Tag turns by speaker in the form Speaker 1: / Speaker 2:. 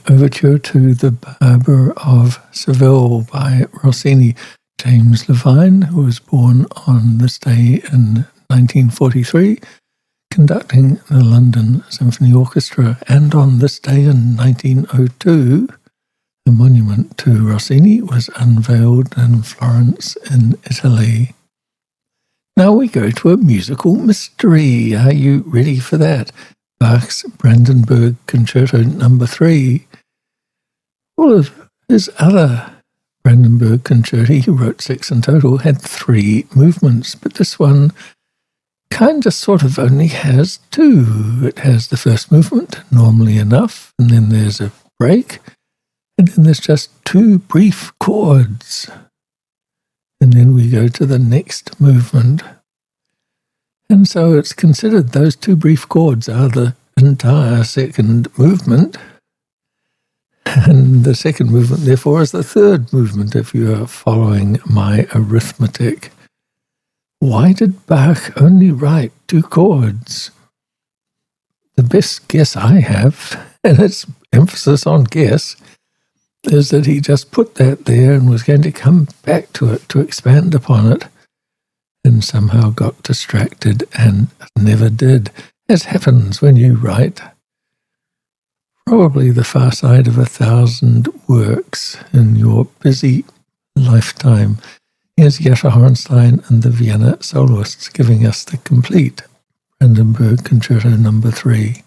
Speaker 1: Overture to the Barber of Seville by Rossini. James Levine, who was born on this day in 1943, conducting the London Symphony Orchestra, and on this day in 1902, the monument to Rossini was unveiled in Florence in Italy. Now we go to a musical mystery. Are you ready for that? Bach's Brandenburg Concerto No. 3. All of his other Brandenburg Concerti, he wrote 6 in total, had 3 movements, but this one kind of sort of only has 2. It has the first movement, normally enough, and then there's a break, and then there's just 2 brief chords. And then we go to the next movement. And so it's considered those 2 brief chords are the entire second movement. And the second movement, therefore, is the third movement, if you are following my arithmetic. Why did Bach only write 2 chords? The best guess I have, and it's emphasis on guess, is that he just put that there and was going to come back to it to expand upon it, and somehow got distracted and never did, as happens when you write probably the far side of 1,000 works in your busy lifetime. Here's Jascha Hornstein and the Vienna Soloists giving us the complete Brandenburg Concerto No. 3.